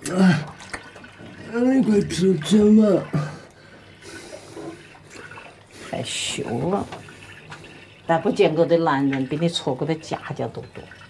你快出去嘛！ 害羞了，但不见过的男人比你错过的家家都多。